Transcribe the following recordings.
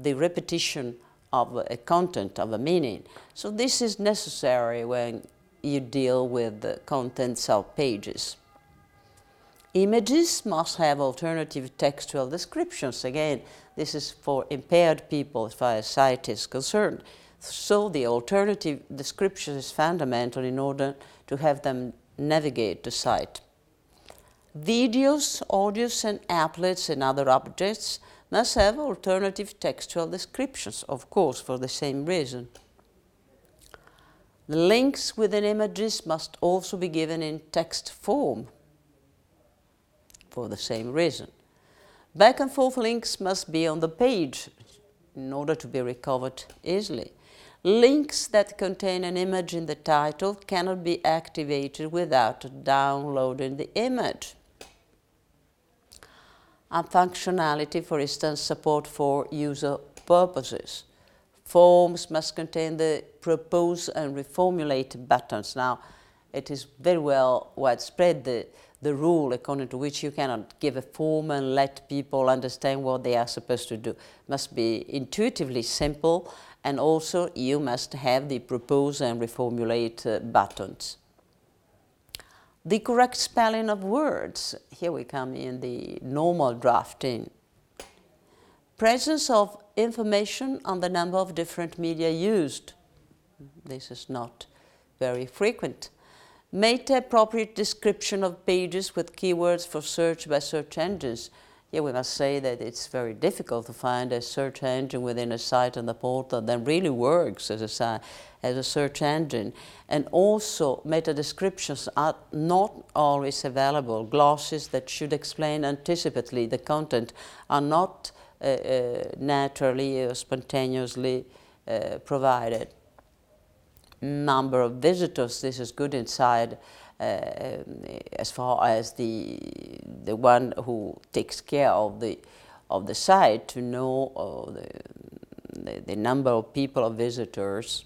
the repetition of a content, of a meaning. So this is necessary when you deal with the contents of pages. Images must have alternative textual descriptions. Again, this is for impaired people as far as sight is concerned. So the alternative description is fundamental in order to have them navigate the site. Videos, audios, and applets and other objects must have alternative textual descriptions, of course, for the same reason. The links within images must also be given in text form, for the same reason. Back and forth links must be on the page in order to be recovered easily. Links that contain an image in the title cannot be activated without downloading the image. And functionality, for instance, support for user purposes. Forms must contain the propose and reformulate buttons. Now, it is very well widespread the rule according to which you cannot give a form and let people understand what they are supposed to do. It must be intuitively simple, and also you must have the propose and reformulate buttons. The correct spelling of words. Here we come in the normal drafting. Presence of information on the number of different media used. This is not very frequent. Meta-appropriate description of pages with keywords for search by search engines. Here we must say that it's very difficult to find a search engine within a site on the portal that really works as a search engine. And also, meta-descriptions are not always available. Glosses that should explain anticipatively the content are not naturally or spontaneously provided. Number of visitors, this is good inside as far as the one who takes care of the site to know the number of people, of visitors.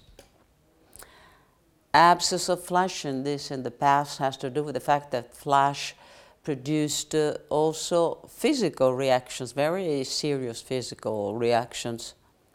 Absence of Flash in this in the past has to do with the fact that Flash produced also physical reactions, very serious physical reactions.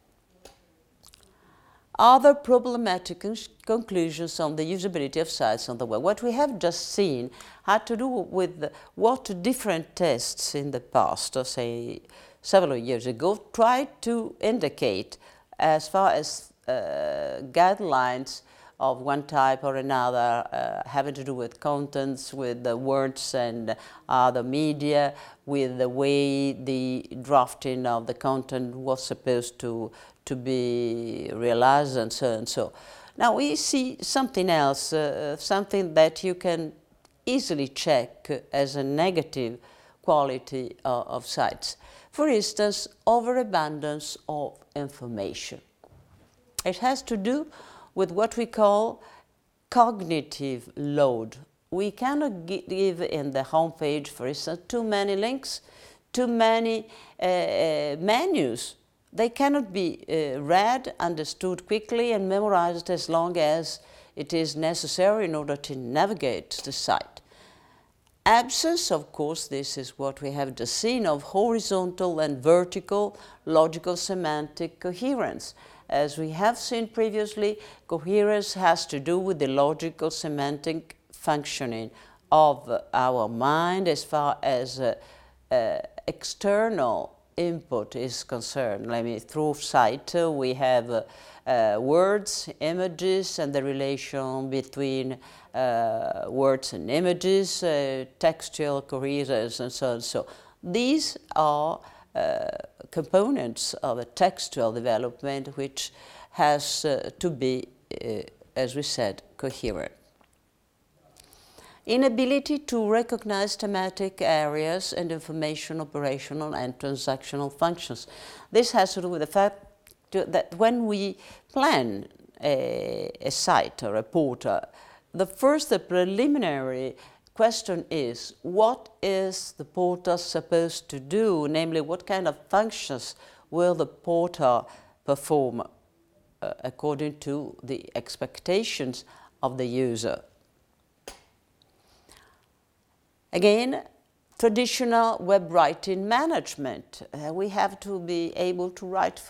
Other problematic conclusions on the usability of sites on the web. What we have just seen had to do with what different tests in the past, or say several years ago, tried to indicate as far as guidelines of one type or another, having to do with contents, with the words and other media, with the way the drafting of the content was supposed to be realized, and so and so. Now we see something else, something that you can easily check as a negative quality of sites. For instance, overabundance of information. It has to do with what we call cognitive load. We cannot give in the home page, for instance, too many links, too many menus. They cannot be read, understood quickly, and memorized as long as it is necessary in order to navigate the site. Absence, of course, this is what we have just seen, of horizontal and vertical logical semantic coherence. As we have seen previously, coherence has to do with the logical semantic functioning of our mind as far as external input is concerned. Through sight, we have words, images, and the relation between words and images, textual coherence, and so on. So these are components of a textual development which has to be, as we said, coherent. Inability to recognize thematic areas and information operational and transactional functions. This has to do with the fact that when we plan a site or a portal, the preliminary question is, what is the portal supposed to do? Namely, what kind of functions will the portal perform according to the expectations of the user? Again, traditional web writing management. We have to be able to write